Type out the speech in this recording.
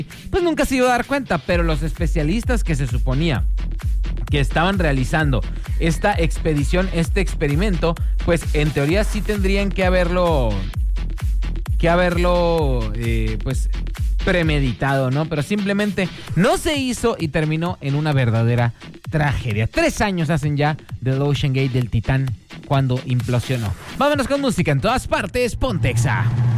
pues nunca se iba a dar cuenta, pero los especialistas que se suponía que estaban realizando esta expedición, este experimento, pues en teoría sí tendrían que haberlo pues premeditado, ¿no? Pero simplemente no se hizo y terminó en una verdadera tragedia. 3 años hacen ya del Ocean Gate, del Titán, cuando implosionó. Vámonos con música en todas partes, Pontexa.